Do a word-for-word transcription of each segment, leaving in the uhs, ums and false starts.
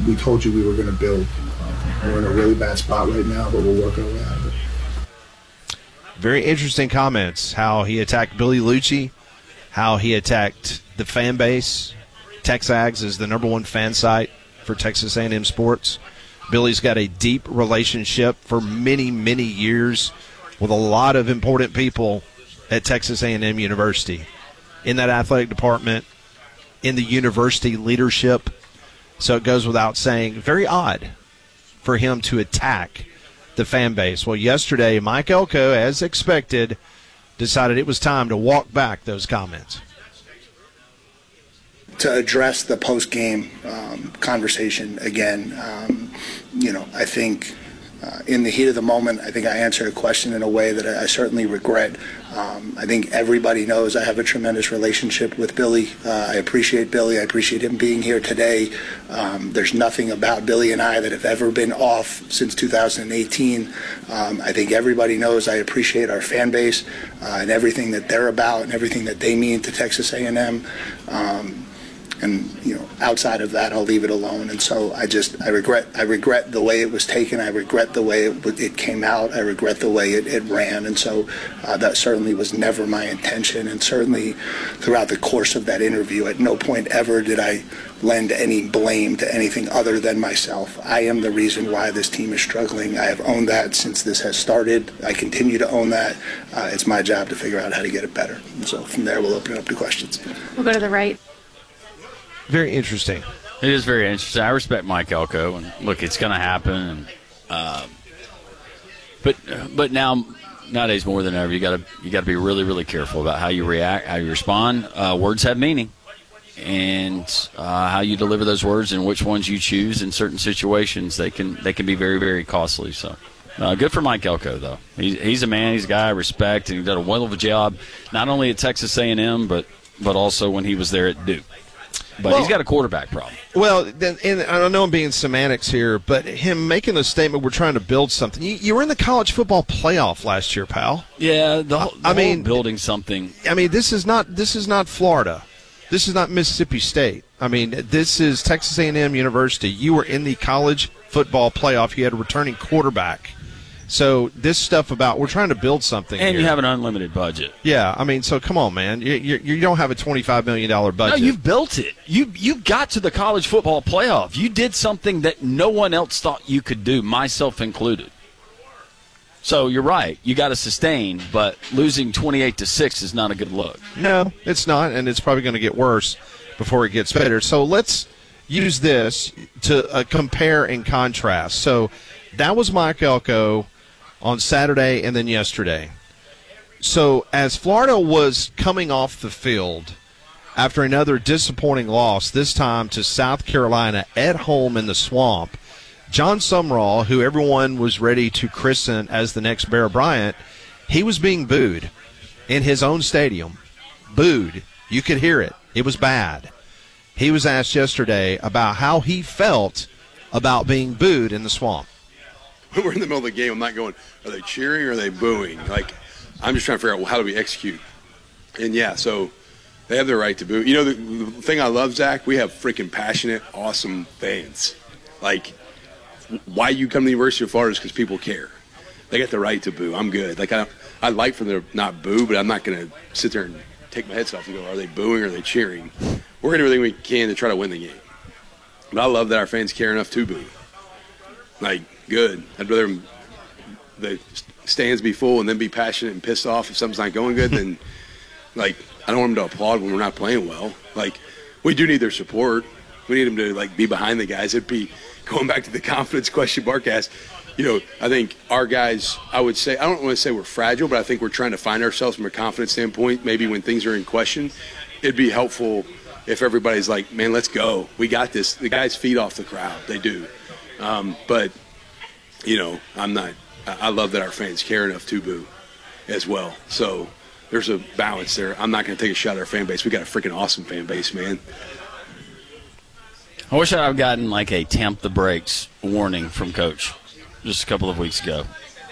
we told you we were going to build. Um, we're in a really bad spot right now, but we'll work our way out of it. Very interesting comments, how he attacked Billy Lucci, how he attacked the fan base. Texags is the number one fan site for Texas A and M sports. Billy's got a deep relationship for many, many years with a lot of important people at Texas A and M University, in that athletic department, in the university leadership. So it goes without saying, very odd for him to attack the fan base. Well, yesterday, Mike Elko, as expected, decided it was time to walk back those comments. To address the post-game um, conversation again, um, you know, I think uh, in the heat of the moment, I think I answered a question in a way that I, I certainly regret. Um, I think everybody knows I have a tremendous relationship with Billy. Uh, I appreciate Billy. I appreciate him being here today. Um, there's nothing about Billy and I that have ever been off since two thousand eighteen. Um, I think everybody knows I appreciate our fan base uh, and everything that they're about and everything that they mean to Texas A and M. Um, And, you know, outside of that, I'll leave it alone. And so I just, I regret, I regret the way it was taken. I regret the way it, it came out. I regret the way it, it ran. And so uh, that certainly was never my intention. And certainly throughout the course of that interview, at no point ever did I lend any blame to anything other than myself. I am the reason why this team is struggling. I have owned that since this has started. I continue to own that. Uh, it's my job to figure out how to get it better. And so from there, we'll open it up to questions. We'll go to the right. Very interesting. It is very interesting. I respect Mike Elko, and look, it's going to happen. And, uh, but but now nowadays more than ever, you got to you got to be really really careful about how you react, how you respond. Uh, words have meaning, and uh, how you deliver those words and which ones you choose in certain situations, they can they can be very very costly. So. Uh, good for Mike Elko, though. He's, he's a man, he's a guy I respect, and he did a well of a job, not only at Texas A and M, but but also when he was there at Duke. But well, he's got a quarterback problem. Well, then, and I don't know I'm being semantics here, but him making the statement, we're trying to build something. You, you were in the college football playoff last year, pal. Yeah, the, whole, the I mean, whole building something. I mean, this is not this is not Florida. This is not Mississippi State. I mean, this is Texas A and M University. You were in the college football playoff. You had a returning quarterback. So this stuff about we're trying to build something, and here. You have an unlimited budget. Yeah, I mean, so come on, man. You, you, you don't have a twenty-five million dollars budget. No, you've built it. You you got to the college football playoff. You did something that no one else thought you could do, myself included. So you're right. You got to sustain, but losing twenty-eight to six is not a good look. No, it's not, and it's probably going to get worse before it gets better. So let's use this to uh, compare and contrast. So that was Mike Elko on Saturday and then yesterday. So as Florida was coming off the field after another disappointing loss, this time to South Carolina at home in the Swamp, John Sumrall, who everyone was ready to christen as the next Bear Bryant, he was being booed in his own stadium. Booed. You could hear it. It was bad. He was asked yesterday about how he felt about being booed in the Swamp. When we're in the middle of the game, I'm not going, are they cheering or are they booing? Like, I'm just trying to figure out, well, how do we execute? And, yeah, so they have their right to boo. You know, the, the thing I love, Zach, we have freaking passionate, awesome fans. Like, why you come to the University of Florida is because people care. They got the right to boo. I'm good. Like, I, I'd like for them to not boo, but I'm not going to sit there and take my head off and go, are they booing or are they cheering? We're going to do everything we can to try to win the game. But I love that our fans care enough to boo. Like, good. I'd rather the stands be full and then be passionate and pissed off if something's not going good than, like, I don't want them to applaud when we're not playing well. Like, we do need their support. We need them to, like, be behind the guys. It'd be going back to the confidence question Mark asked. You know, I think our guys, I would say, I don't want to say we're fragile, but I think we're trying to find ourselves from a confidence standpoint. Maybe when things are in question, it'd be helpful if everybody's like, man, let's go. We got this. The guys feed off the crowd. They do. Um, but, you know, I'm not – I love that our fans care enough to boo as well. So there's a balance there. I'm not going to take a shot at our fan base. We got a freaking awesome fan base, man. I wish I'd have gotten like a tamp the brakes warning from Coach just a couple of weeks ago.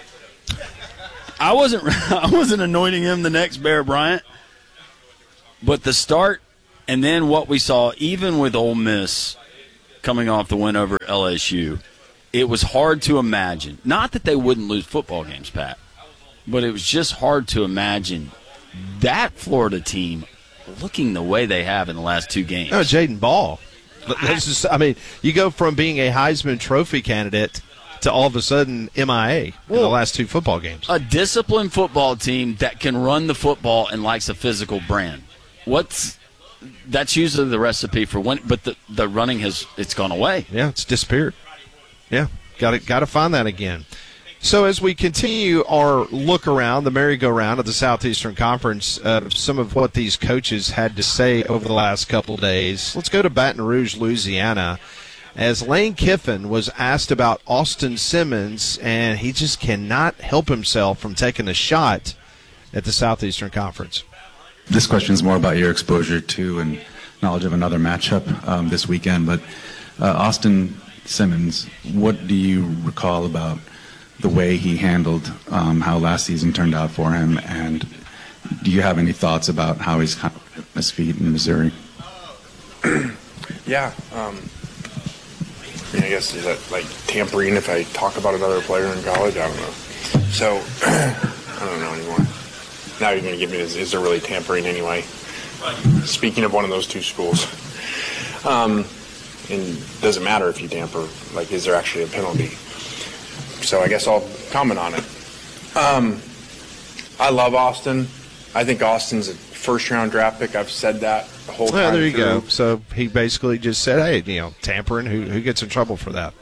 I wasn't I wasn't anointing him the next Bear Bryant, but the start and then what we saw, even with Ole Miss, coming off the win over L S U, it was hard to imagine. Not that they wouldn't lose football games, Pat, but it was just hard to imagine that Florida team looking the way they have in the last two games. No, Jaden Ball. That's just, I mean, you go from being a Heisman Trophy candidate to all of a sudden M I A well, in the last two football games. A disciplined football team that can run the football and likes a physical brand. What's that's usually the recipe for win, but the, the running has it's gone away. Yeah, it's disappeared. Yeah, got to got to find that again. So as we continue our look around, the merry-go-round of the Southeastern Conference, uh, some of what these coaches had to say over the last couple of days, let's go to Baton Rouge, Louisiana, as Lane Kiffin was asked about Austin Simmons, and he just cannot help himself from taking a shot at the Southeastern Conference. This question is more about your exposure to and knowledge of another matchup um, this weekend, but uh, Austin Simmons, what do you recall about the way he handled um, how last season turned out for him, and do you have any thoughts about how he's on his feet in Missouri? Yeah, um, I mean, I guess is that like tampering if I talk about another player in college? I don't know. So I don't know anymore. Now you're going to give me, is, is there really tampering anyway? Speaking of one of those two schools, um, and doesn't matter if you tamper. Like, is there actually a penalty? So I guess I'll comment on it. Um, I love Austin. I think Austin's a first-round draft pick. I've said that the whole time. Well, there you through. go. So he basically just said, hey, you know, tampering, who, who gets in trouble for that?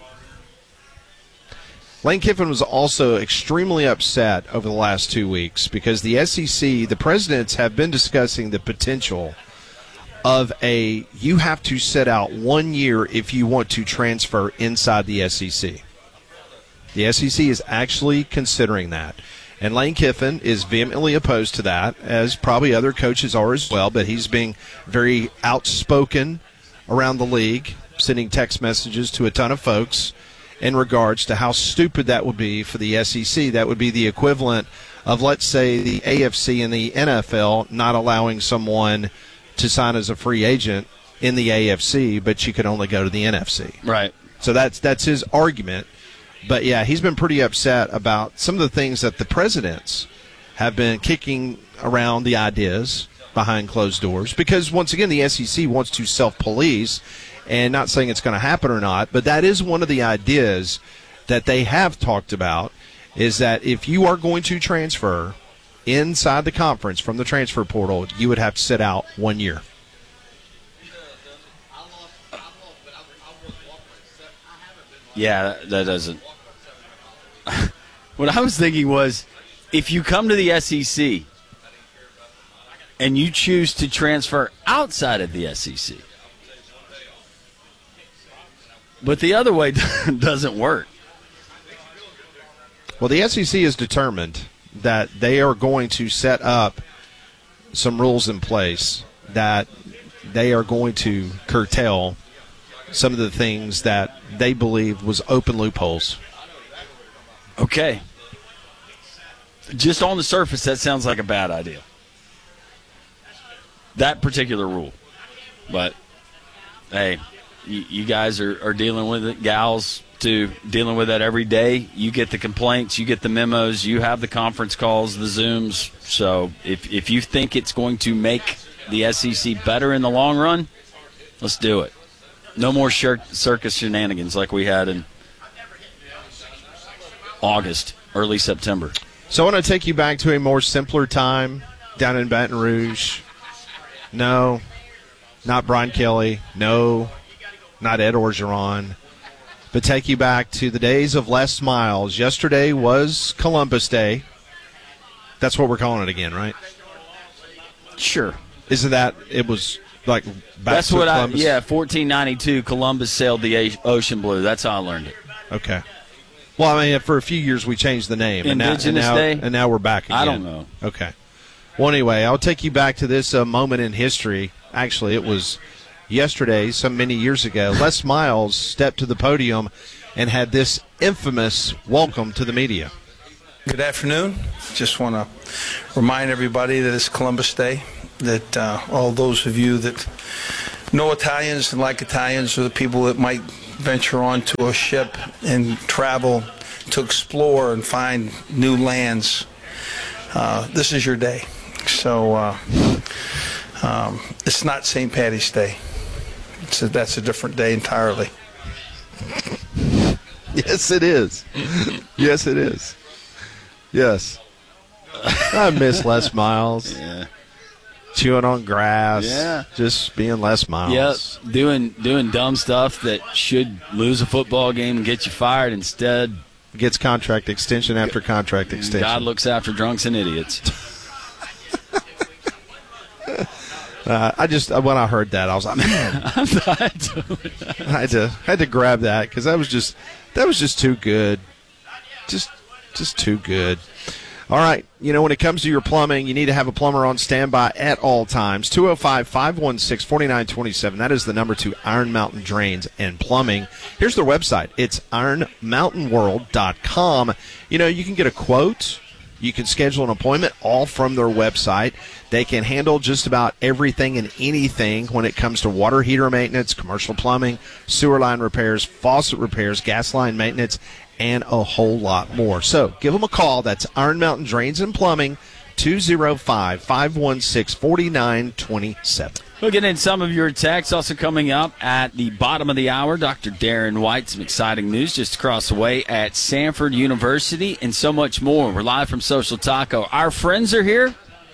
Lane Kiffin was also extremely upset over the last two weeks because the S E C, the presidents have been discussing the potential of a, you have to sit out one year if you want to transfer inside the S E C. The S E C is actually considering that. And Lane Kiffin is vehemently opposed to that, as probably other coaches are as well, but he's being very outspoken around the league, sending text messages to a ton of folks in regards to how stupid that would be for the S E C. That would be the equivalent of, let's say, the A F C and the N F L not allowing someone to sign as a free agent in the A F C, but you could only go to the N F C. Right. So that's that's his argument. But, yeah, he's been pretty upset about some of the things that the presidents have been kicking around the ideas behind closed doors. Because, once again, the S E C wants to self-police, and not saying it's going to happen or not, but that is one of the ideas that they have talked about, is that if you are going to transfer inside the conference from the transfer portal, you would have to sit out one year. Yeah, that, that doesn't. What I was thinking was, if you come to the S E C and you choose to transfer outside of the S E C, but the other way doesn't work. Well, the S E C is determined that they are going to set up some rules in place that they are going to curtail some of the things that they believe was open loopholes. Okay. Just on the surface, that sounds like a bad idea. That particular rule. But, hey, you, you guys are, are dealing with it, gals, too, dealing with that every day. You get the complaints, you get the memos, you have the conference calls, the Zooms. So if, if you think it's going to make the S E C better in the long run, let's do it. No more shir- circus shenanigans like we had in August, early September. So I want to take you back to a more simpler time down in Baton Rouge. No, not Brian Kelly. No, not Ed Orgeron. But take you back to the days of Les Miles. Yesterday was Columbus Day. That's what we're calling it again, right? Sure. Isn't that, it was like back That's to what Columbus? I, yeah, fourteen ninety-two, Columbus sailed the ocean blue. That's how I learned it. Okay. Well, I mean, for a few years we changed the name. Indigenous and now, Day? and now, and now we're back again. I don't know. Okay. Well, anyway, I'll take you back to this uh, moment in history. Actually, it was yesterday, some many years ago. Les Miles stepped to the podium and had this infamous welcome to the media. Good afternoon. Just want to remind everybody that it's Columbus Day, that uh, all those of you that know Italians and like Italians are the people that might venture onto a ship and travel to explore and find new lands. Uh, this is your day. So uh, um, it's not Saint Patty's Day. It's a, that's a different day entirely. Yes, it is. Yes, it is. Yes. I miss Les Miles. Yeah. Chewing on grass. Yeah. Just being Les Miles. Yep. Doing doing dumb stuff that should lose a football game and get you fired. Instead, gets contract extension after contract extension. God looks after drunks and idiots. Uh, I just when I heard that, I was like, man, I had to had to grab that because that was just that was just too good, just just too good. All right, you know when it comes to your plumbing, you need to have a plumber on standby at all times. two oh five, five one six, four nine two seven. That is the number to Iron Mountain Drains and Plumbing. Here's their website. It's iron mountain world dot com. You know you can get a quote. You can schedule an appointment all from their website. They can handle just about everything and anything when it comes to water heater maintenance, commercial plumbing, sewer line repairs, faucet repairs, gas line maintenance, and a whole lot more. So give them a call. That's Iron Mountain Drains and Plumbing, two oh five, five one six, four nine two seven. We'll get in some of your texts. Also coming up at the bottom of the hour, Doctor Darren White, some exciting news just across the way at Samford University, and so much more. We're live from Social Taco. Our friends are here.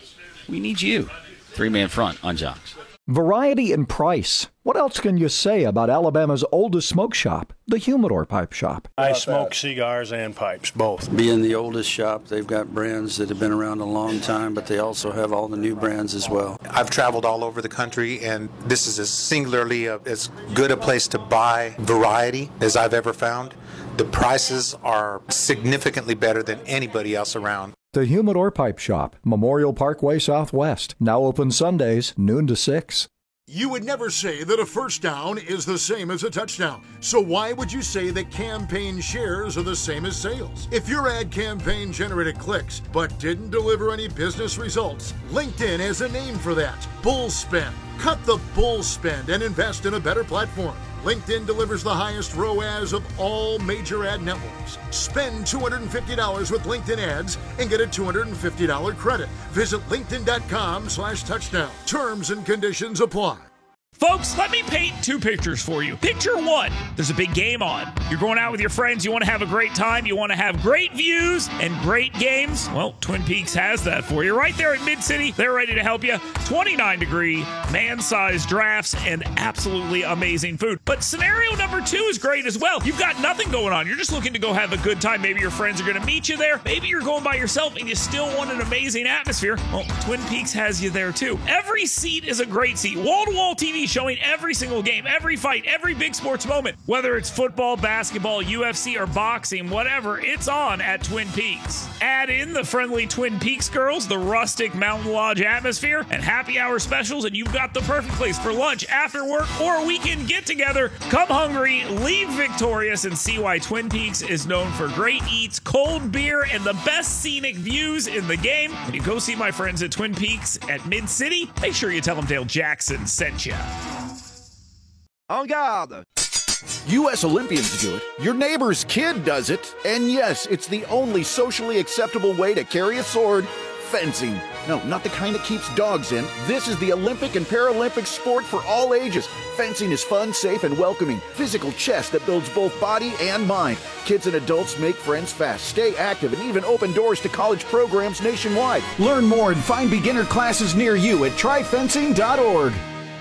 We need you. Three-man front on Jocks. Variety and price. What else can you say about Alabama's oldest smoke shop, the Humidor Pipe Shop? I smoke cigars and pipes, both. Being the oldest shop, they've got brands that have been around a long time, but they also have all the new brands as well. I've traveled all over the country, and this is as singularly a, as good a place to buy variety as I've ever found. The prices are significantly better than anybody else around. The Humidor Pipe Shop, Memorial Parkway Southwest. Now open Sundays, noon to six. You would never say that a first down is the same as a touchdown. So why would you say that campaign shares are the same as sales? If your ad campaign generated clicks but didn't deliver any business results, LinkedIn has a name for that. Bull spend. Cut the bull spend and invest in a better platform. LinkedIn delivers the highest R O A S of all major ad networks. Spend two hundred fifty dollars with LinkedIn ads and get a two hundred fifty dollars credit. Visit linkedin.com slash touchdown. Terms and conditions apply. Folks, let me paint two pictures for you. Picture one, there's a big game on. You're going out with your friends, you want to have a great time, you want to have great views and great games. Well, Twin Peaks has that for you. Right there at Mid-City, they're ready to help you. twenty-nine degree, man-sized drafts, and absolutely amazing food. But scenario number two is great as well. You've got nothing going on. You're just looking to go have a good time. Maybe your friends are going to meet you there. Maybe you're going by yourself and you still want an amazing atmosphere. Well, Twin Peaks has you there too. Every seat is a great seat. Wall-to-wall T V showing every single game, every fight, every big sports moment. Whether it's football, basketball, U F C, or boxing, whatever, it's on at Twin Peaks. Add in the friendly Twin Peaks girls, the rustic Mountain Lodge atmosphere, and happy hour specials, and you've got the perfect place for lunch, after work, or a weekend get-together. Come hungry, leave victorious, and see why Twin Peaks is known for great eats, cold beer, and the best scenic views in the game. When you go see my friends at Twin Peaks at Mid-City, make sure you tell them Dale Jackson sent you. En garde! U S Olympians do it, your neighbor's kid does it, and yes, it's the only socially acceptable way to carry a sword, fencing. No, not the kind that keeps dogs in. This is the Olympic and Paralympic sport for all ages. Fencing is fun, safe, and welcoming. Physical chess that builds both body and mind. Kids and adults make friends fast, stay active, and even open doors to college programs nationwide. Learn more and find beginner classes near you at try fencing dot org.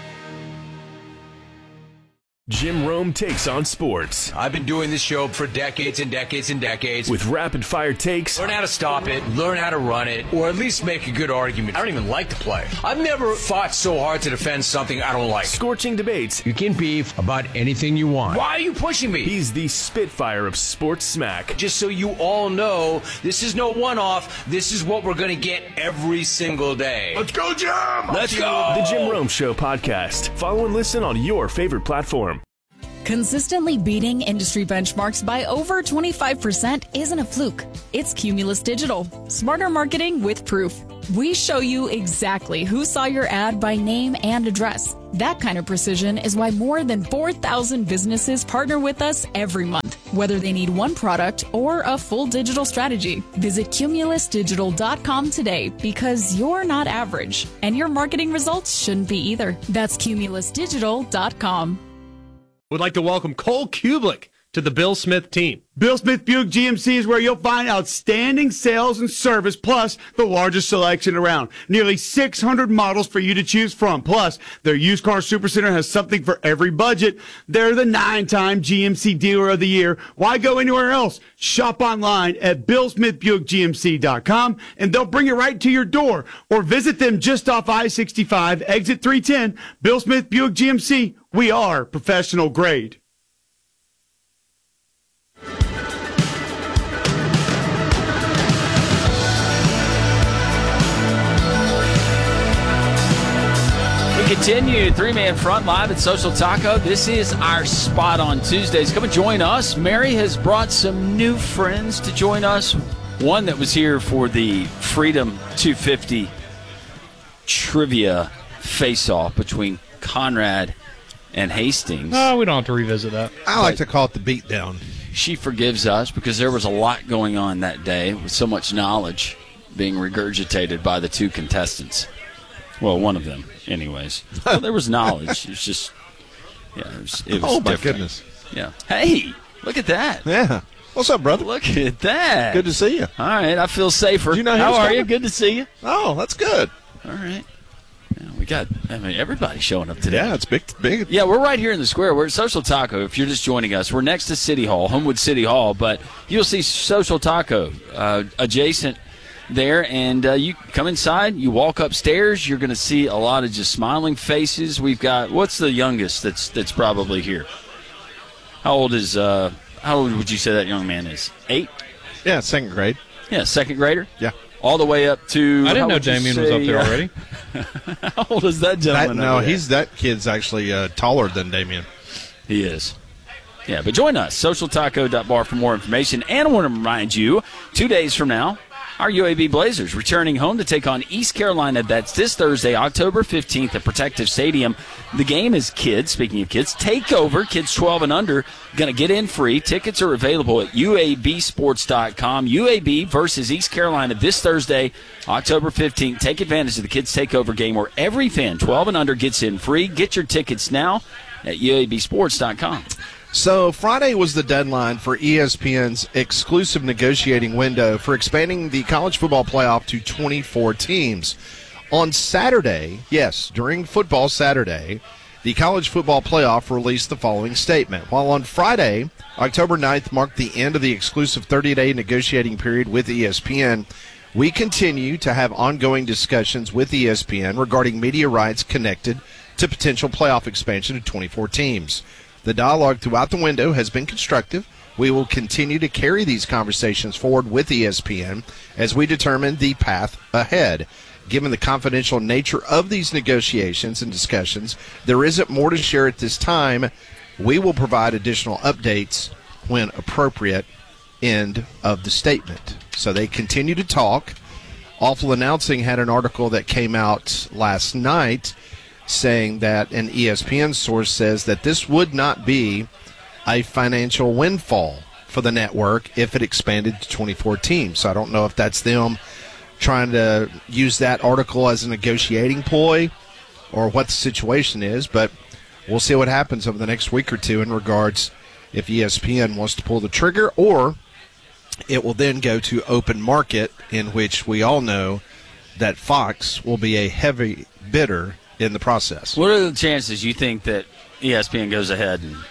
Jim Rome takes on sports. I've been doing this show for decades and decades and decades. With rapid-fire takes. Learn how to stop it, learn how to run it, or at least make a good argument. I don't even like to play. I've never fought so hard to defend something I don't like. Scorching debates. You can beef about anything you want. Why are you pushing me? He's the Spitfire of sports smack. Just so you all know, this is no one-off. This is what we're going to get every single day. Let's go, Jim! Let's go! The Jim Rome Show podcast. Follow and listen on your favorite platform. Consistently beating industry benchmarks by over twenty-five percent isn't a fluke. It's Cumulus Digital. Smarter marketing with proof. We show you exactly who saw your ad by name and address. That kind of precision is why more than four thousand businesses partner with us every month, whether they need one product or a full digital strategy. Visit cumulus digital dot com today because you're not average, and your marketing results shouldn't be either. That's cumulus digital dot com. Would like to welcome Cole Kublik to the Bill Smith team. Bill Smith Buick G M C is where you'll find outstanding sales and service, plus the largest selection around. Nearly six hundred models for you to choose from. Plus, their used car supercenter has something for every budget. They're the nine-time G M C Dealer of the Year. Why go anywhere else? Shop online at bill smith buick g m c dot com, and they'll bring it right to your door. Or visit them just off I sixty-five, exit three ten. Bill Smith Buick G M C. We are professional grade. Continue three-man front live at Social Taco. This is our spot on Tuesdays. Come and join us. Mary has brought some new friends to join us. One that was here for the Freedom two fifty trivia face-off between Conrad and Hastings. No, we don't have to revisit that. I like to call it the beatdown. She forgives us because there was a lot going on that day with so much knowledge being regurgitated by the two contestants. Well, one of them, anyways. Well, there was knowledge. It was just, yeah, it was, it was oh, my different. goodness. Yeah. Hey, look at that. Yeah. What's up, brother? Look at that. Good to see you. All right, I feel safer. Did you know How are coming? you? Good to see you. Oh, that's good. All right. Yeah, we got, I mean, everybody showing up today. Yeah, it's big, big. Yeah, we're right here in the square. We're at Social Taco. If you're just joining us, we're next to City Hall, Homewood City Hall, but you'll see Social Taco uh, adjacent there, and uh, you come inside, you walk upstairs, you're going to see a lot of just smiling faces. We've got, what's the youngest that's that's probably here? How old is, uh, how old would you say that young man is? Eight? Yeah, second grade. Yeah, second grader? Yeah. All the way up to, I didn't how know would you Damien was say, up there uh, already. How old is that gentleman? That, no, over there? he's that kid's actually uh, taller than Damien. He is. Yeah, but join us, social taco dot bar for more information. And I want to remind you, two days from now, our U A B Blazers returning home to take on East Carolina. That's this Thursday, October fifteenth at Protective Stadium. The game is kids, speaking of kids, takeover, kids twelve and under, going to get in free. Tickets are available at U A B sports dot com. U A B versus East Carolina this Thursday, October fifteenth. Take advantage of the kids takeover game where every fan twelve and under gets in free. Get your tickets now at U A B sports dot com. So Friday was the deadline for E S P N's exclusive negotiating window for expanding the college football playoff to twenty-four teams. On Saturday, yes, during football Saturday, the college football playoff released the following statement. While on Friday, October ninth marked the end of the exclusive thirty-day negotiating period with E S P N, we continue to have ongoing discussions with E S P N regarding media rights connected to potential playoff expansion to twenty-four teams. The dialogue throughout the window has been constructive. We will continue to carry these conversations forward with E S P N as we determine the path ahead. Given the confidential nature of these negotiations and discussions, there isn't more to share at this time. We will provide additional updates when appropriate. End of the statement. So they continue to talk. Awful Announcing had an article that came out last night saying that an E S P N source says that this would not be a financial windfall for the network if it expanded to twenty-four teams. So I don't know if that's them trying to use that article as a negotiating ploy or what the situation is, but we'll see what happens over the next week or two in regards if E S P N wants to pull the trigger, or it will then go to open market, in which we all know that Fox will be a heavy bidder in the process. What are the chances you think that E S P N goes ahead and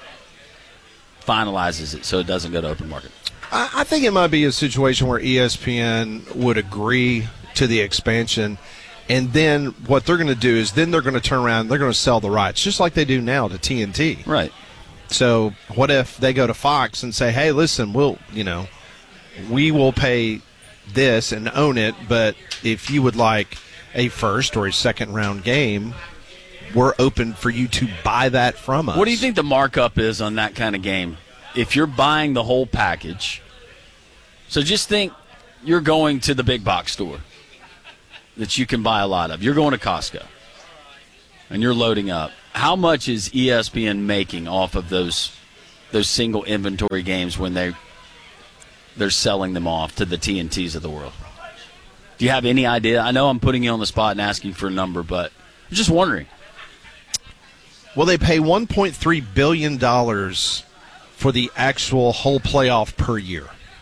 finalizes it so it doesn't go to open market? I, I think it might be a situation where E S P N would agree to the expansion, and then what they're going to do is then they're going to turn around and they're going to sell the rights, just like they do now to T N T. Right. So what if they go to Fox and say, hey, listen, we'll, you know, we will pay this and own it, but if you would like a first or a second round game, we're open for you to buy that from us. What do you think the markup is on that kind of game? If you're buying the whole package, so just think you're going to the big box store that you can buy a lot of. You're going to Costco, and you're loading up. How much is E S P N making off of those those single inventory games when they they're selling them off to the T N Ts of the world? Do you have any idea? I know I'm putting you on the spot and asking for a number, but I'm just wondering. Well, they pay one point three billion dollars for the actual whole playoff per year.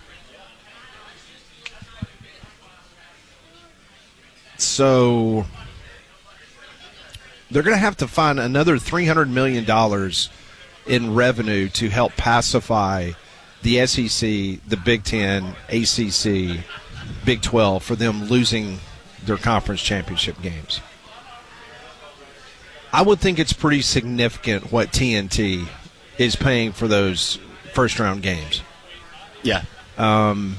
So they're going to have to find another three hundred million dollars in revenue to help pacify the S E C, the Big Ten, A C C, Big twelve for them losing their conference championship games. I would think it's pretty significant what T N T is paying for those first-round games. Yeah. Um,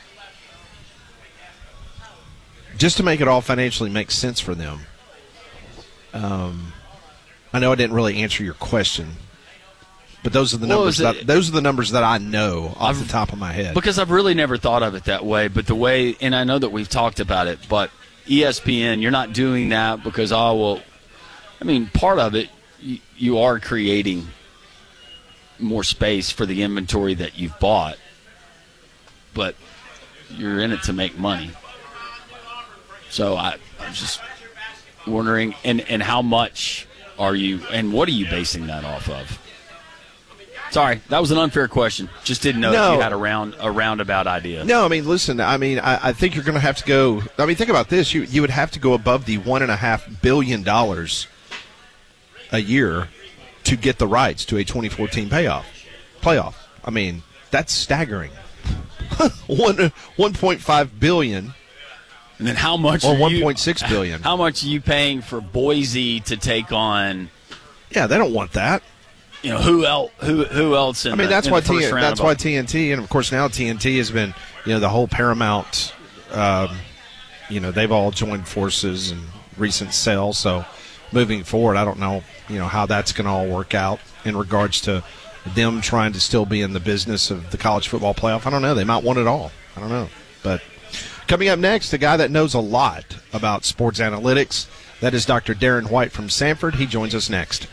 just to make it all financially make sense for them. Um, I know I didn't really answer your question, but those are the Well, numbers. is it- That, those are the numbers that I know off I've- the top of my head. Because I've really never thought of it that way, but the way, and I know that we've talked about it, but E S P N, you're not doing that because, oh, well, I mean, part of it, you, you are creating more space for the inventory that you've bought, but you're in it to make money. So I, I'm just wondering, and, and how much are you, and what are you basing that off of? Sorry, that was an unfair question. Just didn't know No. if you had a, round, a roundabout idea. No, I mean, listen, I mean, I, I think you're going to have to go. I mean, think about this. You you would have to go above the one and a half billion dollars a year to get the rights to a twenty fourteen payoff playoff. I mean, that's staggering. One one point five billion. And then how much? Or are one you- point six billion. How much are you paying for Boise to take on? Yeah, they don't want that. You know who else? Who who else? In I mean, the, that's in why the first T- round that's of- why T N T, and of course now T N T has been, you know, the whole Paramount. Um, you know, they've all joined forces in recent sales. So moving forward, I don't know, you know, how that's going to all work out in regards to them trying to still be in the business of the college football playoff. I don't know. They might want it all. I don't know. But coming up next, a guy that knows a lot about sports analytics. That is Doctor Darren White from Sanford. He joins us next.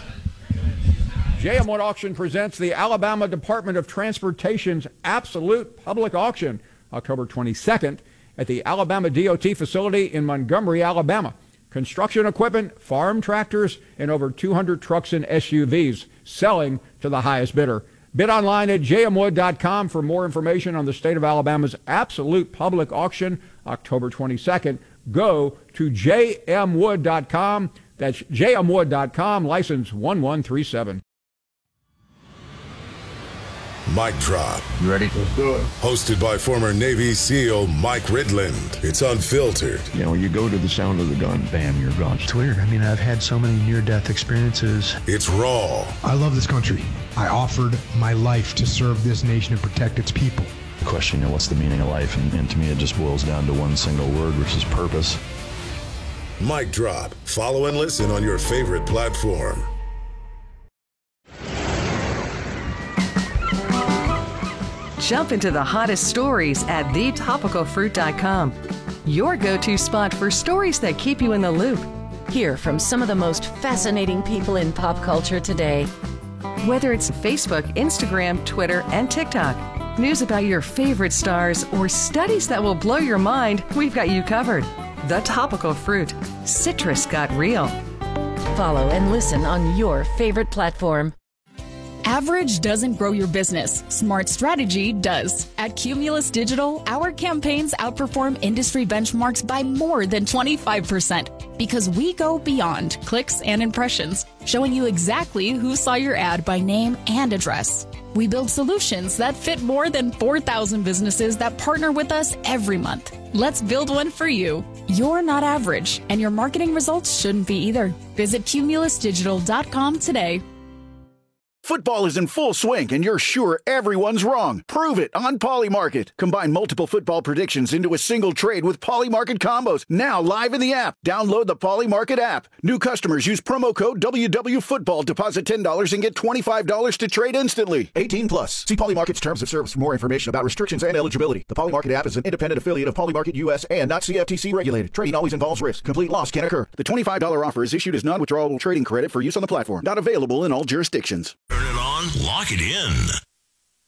J M Wood Auction presents the Alabama Department of Transportation's Absolute Public Auction, October twenty-second, at the Alabama D O T facility in Montgomery, Alabama. Construction equipment, farm tractors, and over two hundred trucks and S U Vs selling to the highest bidder. Bid online at j m wood dot com for more information on the state of Alabama's Absolute Public Auction, October twenty-second. Go to j m wood dot com. That's j m wood dot com, license one one three seven. Mic Drop. You ready? Let's do it. Hosted by former Navy SEAL Mike Ridland. It's unfiltered. You know, you go to the sound of the gun, bam, you're gone. It's weird. I mean, I've had so many near-death experiences. It's raw. I love this country. I offered my life to serve this nation and protect its people. The question, you know, what's the meaning of life? And, and to me, it just boils down to one single word, which is purpose. Mic Drop. Follow and listen on your favorite platform. Jump into the hottest stories at the topical fruit dot com. Your go-to spot for stories that keep you in the loop. Hear from some of the most fascinating people in pop culture today. Whether it's Facebook, Instagram, Twitter, and TikTok, news about your favorite stars, or studies that will blow your mind, we've got you covered. The Topical Fruit. Citrus got real. Follow and listen on your favorite platform. Average doesn't grow your business. Smart strategy does. At Cumulus Digital, our campaigns outperform industry benchmarks by more than twenty-five percent because we go beyond clicks and impressions, showing you exactly who saw your ad by name and address. We build solutions that fit more than four thousand businesses that partner with us every month. Let's build one for you. You're not average, and your marketing results shouldn't be either. Visit cumulus digital dot com today. Football is in full swing, and you're sure everyone's wrong. Prove it on Polymarket. Combine multiple football predictions into a single trade with Polymarket combos. Now live in the app. Download the Polymarket app. New customers use promo code W W Football. Deposit ten dollars and get twenty-five dollars to trade instantly. eighteen plus. See Polymarket's terms of service for more information about restrictions and eligibility. The Polymarket app is an independent affiliate of Polymarket U S and not C F T C regulated. Trading always involves risk. Complete loss can occur. The twenty-five dollars offer is issued as non-withdrawable trading credit for use on the platform. Not available in all jurisdictions. Turn it on, lock it in.